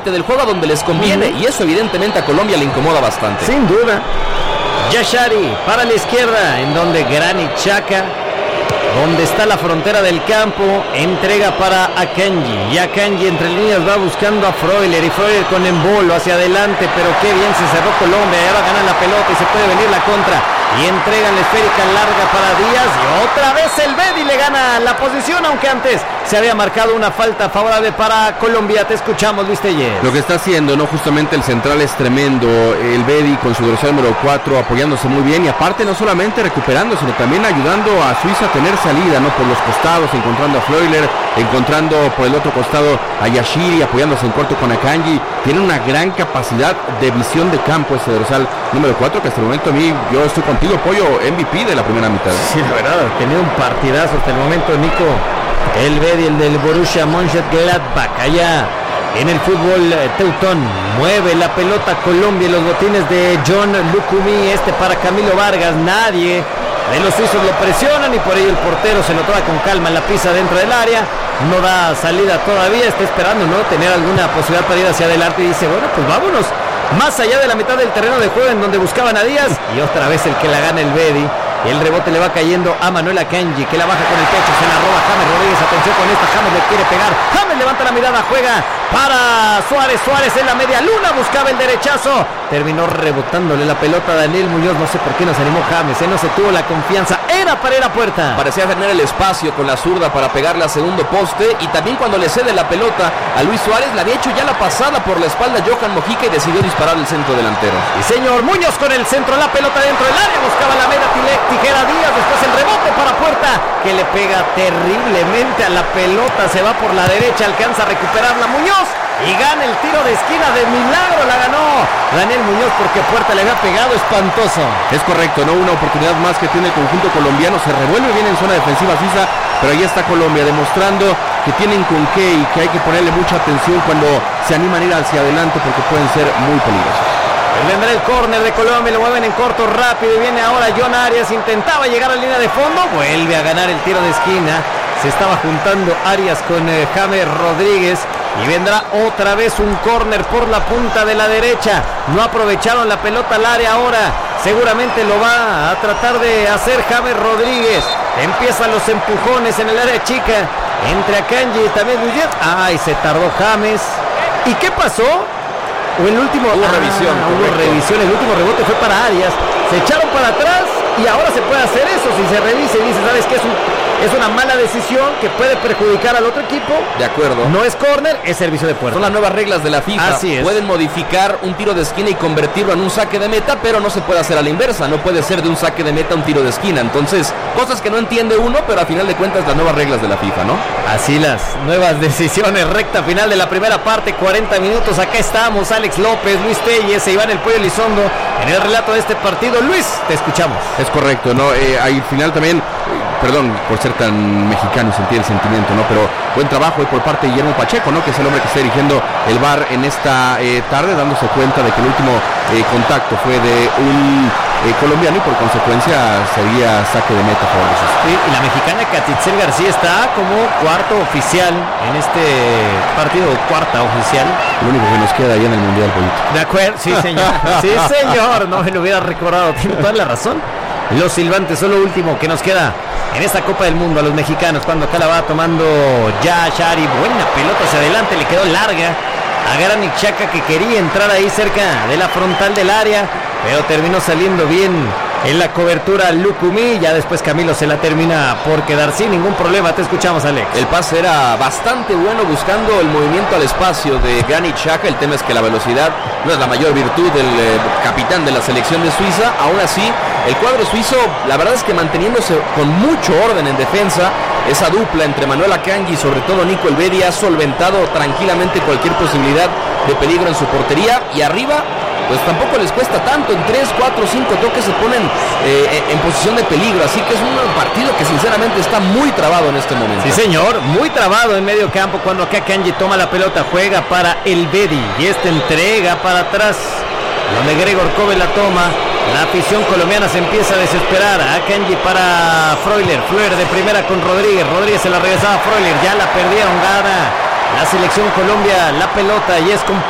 trámite del juego a donde les conviene, y eso evidentemente a Colombia le incomoda bastante. Sin duda. Yashari para la izquierda, en donde Granit Xhaka, donde está la frontera del campo, entrega para Akanji, y Akanji entre líneas va buscando a Freuler, y Freuler con embolo hacia adelante, pero qué bien se cerró Colombia, y ahora ganan la pelota y se puede venir la contra, y entregan la esférica larga para Díaz, y otra vez el Bedi le gana la posición, aunque antes se había marcado una falta favorable para Colombia. Te escuchamos, Luis Tellez. Lo que está haciendo, ¿no? Justamente el central es tremendo, el Bedi con su dorsal número 4 apoyándose muy bien, y aparte no solamente recuperando, sino también ayudando a Suiza a tener salida, ¿no? Por los costados, encontrando a Freuler, encontrando por el otro costado a Yashiri, apoyándose en corto con Akanji. Tiene una gran capacidad de visión de campo ese dorsal número 4, que hasta el momento a mí, yo estoy contigo, Pollo, MVP de la primera mitad. Sí, la verdad, ha tenido un partidazo hasta el momento, Nico. El Bedi, el del Borussia Mönchengladbach, allá en el fútbol teutón, mueve la pelota Colombia, los botines de John Lukumi, para Camilo Vargas, nadie de los suizos lo presionan, y por ello el portero se lo toma con calma, la pisa dentro del área, no da salida todavía, está esperando, ¿no?, tener alguna posibilidad para ir hacia adelante, y dice, bueno, pues vámonos, más allá de la mitad del terreno de juego en donde buscaban a Díaz, y otra vez el que la gana el Bedi. Y el rebote le va cayendo a Manuel Akanji, que la baja con el pecho, se la roba James Rodríguez, atención con esta, James le quiere pegar, James levanta la mirada, juega para Suárez, Suárez en la media luna, buscaba el derechazo, terminó rebotándole la pelota a Daniel Muñoz, no sé por qué no se animó James, no se tuvo la confianza, era para ir a puerta. Parecía tener el espacio con la zurda para pegarle a segundo poste, y también cuando le cede la pelota a Luis Suárez, le había hecho ya la pasada por la espalda Johan Mojica y decidió disparar el centro delantero. Y señor, Muñoz con el centro, la pelota dentro del área, buscaba la media, tijera Díaz, después el rebote para Puerta, que le pega terriblemente a la pelota, se va por la derecha, alcanza a recuperarla Muñoz, y gana el tiro de esquina, de milagro la ganó Daniel Muñoz, porque Puerta le había pegado espantoso. Es correcto, ¿no? Una oportunidad más que tiene el conjunto colombiano, se revuelve bien en zona defensiva Suiza, pero ahí está Colombia demostrando que tienen con qué, y que hay que ponerle mucha atención cuando se animan a ir hacia adelante, porque pueden ser muy peligrosos. Vendrá el córner de Colombia, lo mueven en corto rápido, y viene ahora John Arias, intentaba llegar a la línea de fondo, vuelve a ganar el tiro de esquina, se estaba juntando Arias con James Rodríguez, y vendrá otra vez un córner por la punta de la derecha, no aprovecharon la pelota al área ahora, seguramente lo va a tratar de hacer James Rodríguez, empiezan los empujones en el área chica, entre Akanji y también Luis. Ay, se tardó James, ¿y qué pasó? O el último revisión, el último rebote fue para Arias, se echaron para atrás, y ahora se puede hacer eso, si se revisa y dice, ¿sabes qué? Es una mala decisión que puede perjudicar al otro equipo. De acuerdo. No es córner, es servicio de puerta. Son las nuevas reglas de la FIFA. Así es. Pueden modificar un tiro de esquina y convertirlo en un saque de meta, pero no se puede hacer a la inversa. No puede ser de un saque de meta un tiro de esquina. Entonces, cosas que no entiende uno, pero a final de cuentas las nuevas reglas de la FIFA, ¿no? Así las nuevas decisiones. Recta final de la primera parte, 40 minutos. Acá estamos, Alex López, Luis Tellez, Iván El Pollo Elizondo en el relato de este partido. Luis, te escuchamos. Es correcto, ¿no? Al final también, perdón por ser tan mexicano y sentir el sentimiento, ¿no? Pero buen trabajo por parte de Guillermo Pacheco, ¿no? Que es el hombre que está dirigiendo el VAR en esta tarde, dándose cuenta de que el último contacto fue de un colombiano, y por consecuencia sería saque de meta por los. Sí, y la mexicana Katitzel García está como cuarto oficial en este partido, cuarta oficial. Lo único que nos queda ahí en el Mundial, Polito. De acuerdo, sí señor, sí señor, no me lo hubiera recordado, tiene toda la razón. Los silbantes son lo último que nos queda en esta Copa del Mundo a los mexicanos, cuando acá la va tomando Yashari, buena pelota hacia adelante, le quedó larga a Granit Xhaka, que quería entrar ahí cerca de la frontal del área, pero terminó saliendo bien en la cobertura Lukumi, ya después Camilo se la termina por quedar sin ningún problema. Te escuchamos, Alex. El pase era bastante bueno, buscando el movimiento al espacio de Granit Xhaka. El tema es que la velocidad no es la mayor virtud del capitán de la selección de Suiza. Aún así, el cuadro suizo, la verdad es que manteniéndose con mucho orden en defensa, esa dupla entre Manuel Akanji y sobre todo Nico El Bedi ha solventado tranquilamente cualquier posibilidad de peligro en su portería, y arriba pues tampoco les cuesta tanto, en 3, 4, 5 toques se ponen en posición de peligro, así que es un partido que sinceramente está muy trabado en este momento. Sí señor, muy trabado en medio campo, cuando acá Akanji toma la pelota, juega para El Bedi, y entrega para atrás, donde Gregor Kobel la toma. La afición colombiana se empieza a desesperar. Akanji para Freuler de primera con Rodríguez se la regresaba a Freuler, ya la perdieron, gana la selección Colombia la pelota, y es con